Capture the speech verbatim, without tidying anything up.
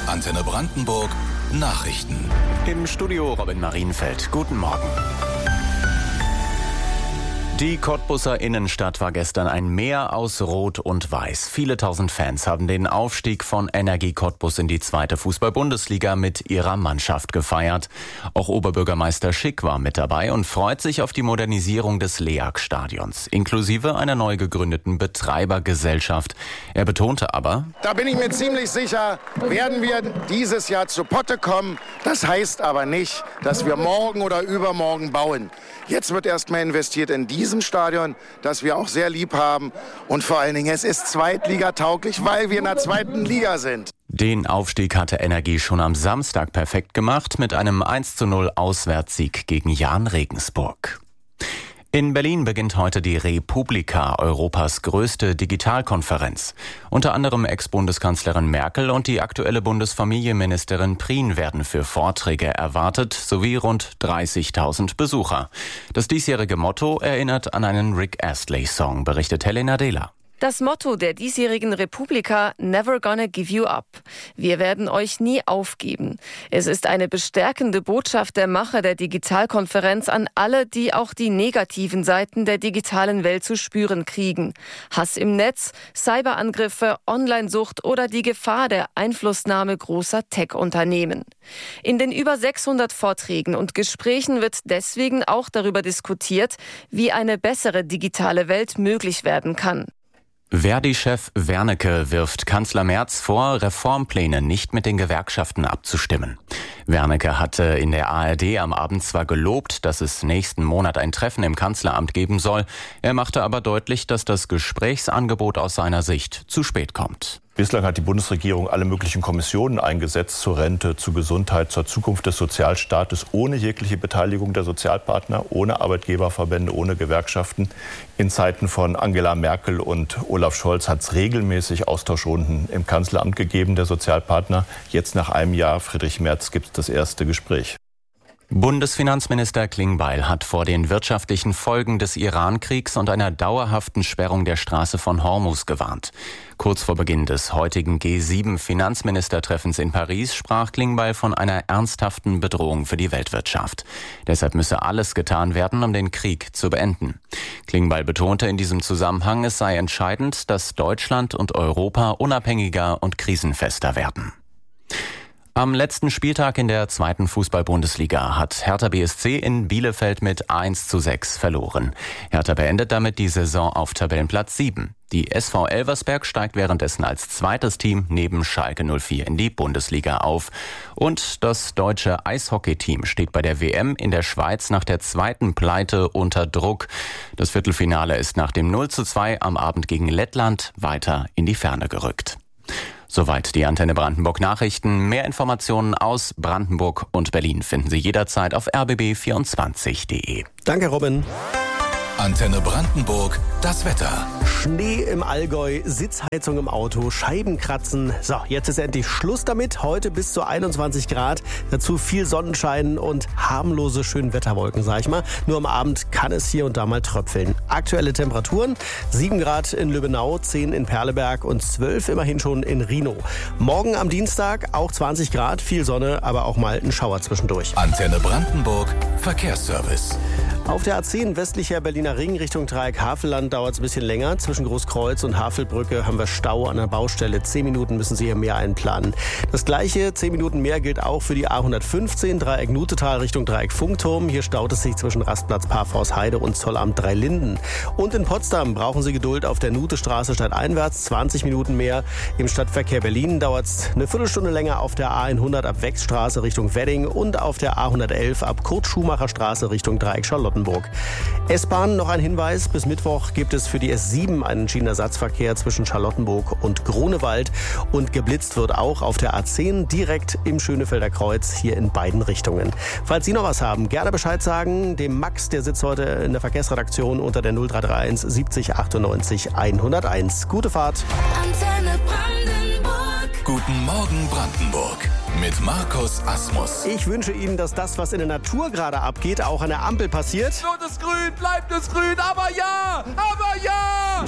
Antenne Brandenburg Nachrichten. Im Studio Robin Marienfeld. Guten Morgen. Die Cottbuser Innenstadt war gestern ein Meer aus Rot und Weiß. Viele tausend Fans haben den Aufstieg von Energie Cottbus in die zweite Fußball-Bundesliga mit ihrer Mannschaft gefeiert. Auch Oberbürgermeister Schick war mit dabei und freut sich auf die Modernisierung des LEAG-Stadions, inklusive einer neu gegründeten Betreibergesellschaft. Er betonte aber: Da bin ich mir ziemlich sicher, werden wir dieses Jahr zu Potte kommen. Das heißt aber nicht, dass wir morgen oder übermorgen bauen. Jetzt wird erstmal investiert in diesem Stadion, das wir auch sehr lieb haben. Und vor allen Dingen, es ist zweitligatauglich, weil wir in der zweiten Liga sind. Den Aufstieg hatte Energie schon am Samstag perfekt gemacht mit einem eins zu null Auswärtssieg gegen Jahn Regensburg. In Berlin beginnt heute die Republika, Europas größte Digitalkonferenz. Unter anderem Ex-Bundeskanzlerin Merkel und die aktuelle Bundesfamilienministerin Prien werden für Vorträge erwartet, sowie rund dreißigtausend Besucher. Das diesjährige Motto erinnert an einen Rick Astley-Song, berichtet Helena Dehler. Das Motto der diesjährigen Republika: Never gonna give you up. Wir werden euch nie aufgeben. Es ist eine bestärkende Botschaft der Macher der Digitalkonferenz an alle, die auch die negativen Seiten der digitalen Welt zu spüren kriegen. Hass im Netz, Cyberangriffe, Onlinesucht oder die Gefahr der Einflussnahme großer Tech-Unternehmen. In den über sechshundert Vorträgen und Gesprächen wird deswegen auch darüber diskutiert, wie eine bessere digitale Welt möglich werden kann. Verdi-Chef Wernicke wirft Kanzler Merz vor, Reformpläne nicht mit den Gewerkschaften abzustimmen. Wernicke hatte in der A R D am Abend zwar gelobt, dass es nächsten Monat ein Treffen im Kanzleramt geben soll, er machte aber deutlich, dass das Gesprächsangebot aus seiner Sicht zu spät kommt. Bislang hat die Bundesregierung alle möglichen Kommissionen eingesetzt, zur Rente, zur Gesundheit, zur Zukunft des Sozialstaates, ohne jegliche Beteiligung der Sozialpartner, ohne Arbeitgeberverbände, ohne Gewerkschaften. In Zeiten von Angela Merkel und Olaf Scholz hat es regelmäßig Austauschrunden im Kanzleramt gegeben, der Sozialpartner. Jetzt nach einem Jahr, Friedrich Merz, gibt es das erste Gespräch. Bundesfinanzminister Klingbeil hat vor den wirtschaftlichen Folgen des Iran-Kriegs und einer dauerhaften Sperrung der Straße von Hormuz gewarnt. Kurz vor Beginn des heutigen G sieben Finanzministertreffens in Paris sprach Klingbeil von einer ernsthaften Bedrohung für die Weltwirtschaft. Deshalb müsse alles getan werden, um den Krieg zu beenden. Klingbeil betonte in diesem Zusammenhang, es sei entscheidend, dass Deutschland und Europa unabhängiger und krisenfester werden. Am letzten Spieltag in der zweiten Fußball-Bundesliga hat Hertha B S C in Bielefeld mit eins zu sechs verloren. Hertha beendet damit die Saison auf Tabellenplatz sieben. Die S V Elversberg steigt währenddessen als zweites Team neben Schalke null vier in die Bundesliga auf. Und das deutsche Eishockeyteam steht bei der W M in der Schweiz nach der zweiten Pleite unter Druck. Das Viertelfinale ist nach dem null zu zwei am Abend gegen Lettland weiter in die Ferne gerückt. Soweit die Antenne Brandenburg Nachrichten. Mehr Informationen aus Brandenburg und Berlin finden Sie jederzeit auf r b b vierundzwanzig punkt d e. Danke, Robin. Antenne Brandenburg, das Wetter. Schnee im Allgäu, Sitzheizung im Auto, Scheiben kratzen. So, jetzt ist endlich Schluss damit. Heute bis zu einundzwanzig Grad. Dazu viel Sonnenschein und harmlose Schönwetterwolken, sag ich mal. Nur am Abend kann es hier und da mal tröpfeln. Aktuelle Temperaturen: sieben Grad in Lübbenau, zehn in Perleberg und zwölf immerhin schon in Rhinow. Morgen am Dienstag auch zwanzig Grad, viel Sonne, aber auch mal ein Schauer zwischendurch. Antenne Brandenburg, Verkehrsservice. Auf der A zehn westlicher Berliner Ring Richtung Dreieck Havelland dauert es ein bisschen länger. Zwischen Großkreuz und Havelbrücke haben wir Stau an der Baustelle. Zehn Minuten müssen Sie hier mehr einplanen. Das gleiche, zehn Minuten mehr, gilt auch für die A hundertfünfzehn Dreieck Nutetal Richtung Dreieck Funkturm. Hier staut es sich zwischen Rastplatz Parforst-Heide und Zollamt Dreilinden. Und in Potsdam brauchen Sie Geduld auf der Nutestraße stadteinwärts. zwanzig Minuten mehr. Im Stadtverkehr Berlin dauert es eine Viertelstunde länger auf der A hundert ab Wechstraße Richtung Wedding und auf der A hundertelf ab Kurt-Schumacher-Straße Richtung Dreieck Charlottenburg. S-Bahn, noch ein Hinweis: bis Mittwoch gibt es für die S sieben einen Schienenersatzverkehr zwischen Charlottenburg und Grunewald. Und geblitzt wird auch auf der A zehn direkt im Schönefelder Kreuz, hier in beiden Richtungen. Falls Sie noch was haben, gerne Bescheid sagen. Dem Max, der sitzt heute in der Verkehrsredaktion unter der null drei drei eins siebzig achtundneunzig hunderteins. Gute Fahrt. Antenne Brandenburg. Guten Morgen Brandenburg. Mit Markus Asmus. Ich wünsche Ihnen, dass das, was in der Natur gerade abgeht, auch an der Ampel passiert. Wird es grün, bleibt es grün, aber ja, aber ja!